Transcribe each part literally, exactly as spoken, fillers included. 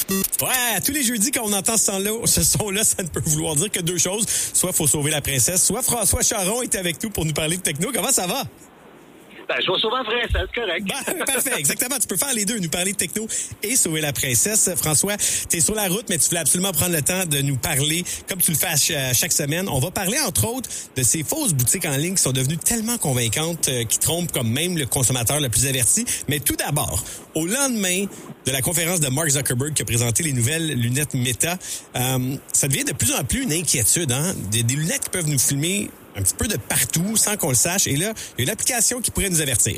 Ouais, tous les jeudis, quand on entend ce son-là, ce son-là, ça ne peut vouloir dire que deux choses. Soit il faut sauver la princesse, soit François Charon est avec nous pour nous parler de techno. Comment ça va? Ben, je vais sauver la princesse, correct. Ben, parfait, exactement. Tu peux faire les deux, nous parler de techno et sauver la princesse. François, tu es sur la route, mais tu voulais absolument prendre le temps de nous parler, comme tu le fais à chaque semaine. On va parler, entre autres, de ces fausses boutiques en ligne qui sont devenues tellement convaincantes, euh, qui trompent comme même le consommateur le plus averti. Mais tout d'abord, au lendemain de la conférence de Mark Zuckerberg qui a présenté les nouvelles lunettes Meta, euh, ça devient de plus en plus une inquiétude, hein? Des, des lunettes qui peuvent nous filmer un petit peu de partout sans qu'on le sache. Et là, il y a une application qui pourrait nous avertir.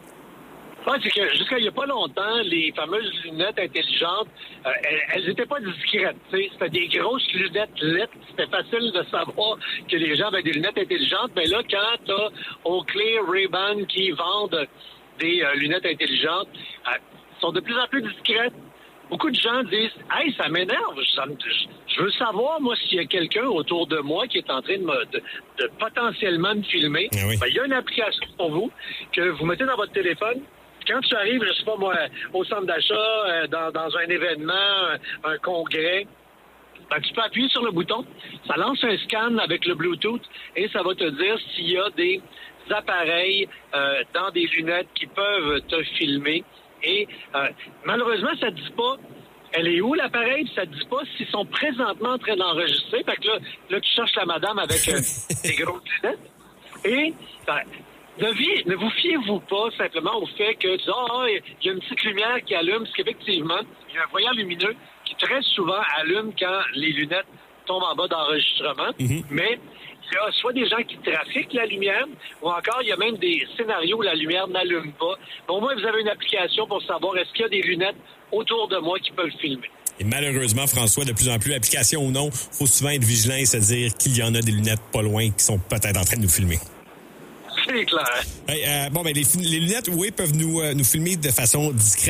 Ouais, c'est que jusqu'à il n'y a pas longtemps, les fameuses lunettes intelligentes, euh, elles n'étaient pas discrètes. T'sais. C'était des grosses lunettes L E D. C'était facile de savoir que les gens avaient des lunettes intelligentes. Mais là, quand tu as Oakley, Ray-Ban qui vendent des euh, lunettes intelligentes, euh, sont de plus en plus discrètes. Beaucoup de gens disent « Hey, ça m'énerve, je, je veux savoir, moi, s'il y a quelqu'un autour de moi qui est en train de, me, de, de potentiellement me filmer. Ah oui. » Ben, il y a une application pour vous que vous mettez dans votre téléphone. Quand tu arrives, je sais pas moi, au centre d'achat, euh, dans, dans un événement, un, un congrès, ben, tu peux appuyer sur le bouton. Ça lance un scan avec le Bluetooth et ça va te dire s'il y a des appareils euh, dans des lunettes qui peuvent te filmer. Et euh, malheureusement, ça ne dit pas elle est où l'appareil, puis ça ne dit pas s'ils sont présentement en train d'enregistrer. Fait que là, là tu cherches la madame avec euh, des grosses lunettes. Et ben, ne, vi- ne vous fiez-vous pas simplement au fait que tu dis, ah, il y a une petite lumière qui allume, parce qu'effectivement, il y a un voyant lumineux qui très souvent allume quand les lunettes tombent en bas d'enregistrement. Mm-hmm. Mais il y a soit des gens qui trafiquent la lumière, ou encore il y a même des scénarios où la lumière n'allume pas. Au moins, vous avez une application pour savoir est-ce qu'il y a des lunettes autour de moi qui peuvent filmer. Et malheureusement, François, de plus en plus, application ou non, il faut souvent être vigilant et se dire qu'il y en a des lunettes pas loin qui sont peut-être en train de nous filmer. C'est clair. Hey, euh, bon, ben les, les lunettes, oui, peuvent nous, euh, nous filmer de façon discrète.